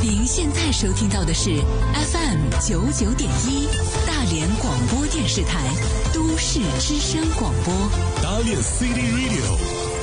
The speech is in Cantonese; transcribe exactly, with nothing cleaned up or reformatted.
您现在收听到的是 F M 九九点一大连广播电视台都市之声广播。 大连 City Radio